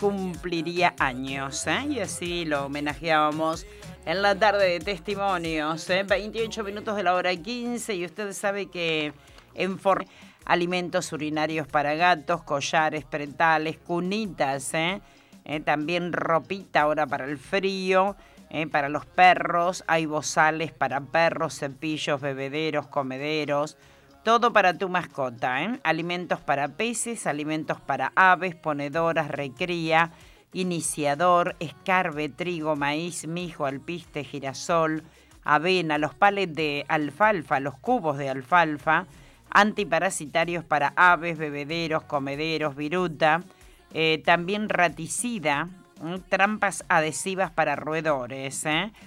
cumpliría años, y así lo homenajeábamos en la tarde de testimonios. 28 minutos de la hora 15 y usted sabe que en alimentos urinarios para gatos, collares, pretales, cunitas, también ropita ahora para el frío. Para los perros, hay bozales para perros, cepillos, bebederos, comederos, todo para tu mascota, alimentos para peces, alimentos para aves, ponedoras, recría, iniciador, escarbe, trigo, maíz, mijo, alpiste, girasol, avena, los palets de alfalfa, los cubos de alfalfa, antiparasitarios para aves, bebederos, comederos, viruta, también raticida, trampas adhesivas para roedores.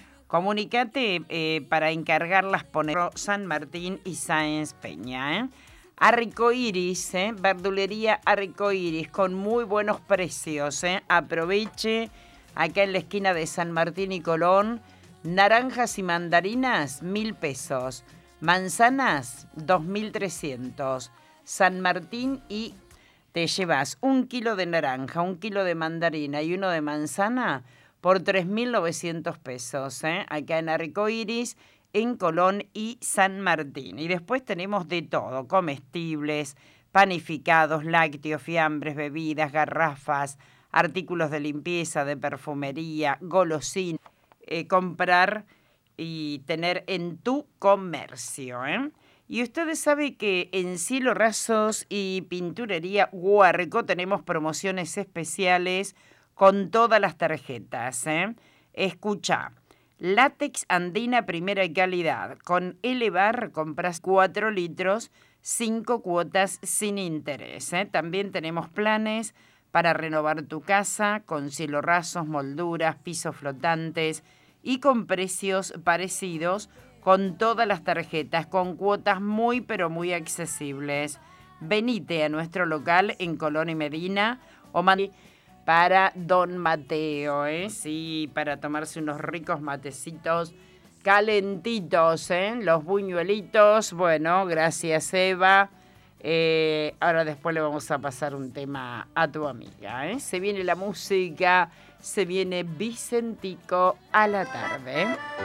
Comunicate para encargarlas poner San Martín y Sáenz Peña. Arcoiris, verdulería Arcoiris con muy buenos precios. Aproveche acá en la esquina de San Martín y Colón. Naranjas y mandarinas, 1.000 pesos. Manzanas, 2.300. San Martín y te llevas 1 kilo de naranja, 1 kilo de mandarina y 1 de manzana por 3.900 pesos, acá en Arcoiris, en Colón y San Martín. Y después tenemos de todo, comestibles, panificados, lácteos, fiambres, bebidas, garrafas, artículos de limpieza, de perfumería, golosinas, comprar y tener en tu comercio, Y ustedes saben que en Cielo Rasos y Pinturería Huarco tenemos promociones especiales con todas las tarjetas. Escucha, látex andina primera calidad. Con Elevar compras 4 litros, 5 cuotas sin interés. También tenemos planes para renovar tu casa con cielo rasos, molduras, pisos flotantes y con precios parecidos con todas las tarjetas, con cuotas muy pero muy accesibles. Venite a nuestro local en Colón y Medina o para Don Mateo, sí, para tomarse unos ricos matecitos calentitos, los buñuelitos. Bueno, gracias Eva. Ahora después le vamos a pasar un tema a tu amiga, Se viene la música, se viene Vicentico a la tarde.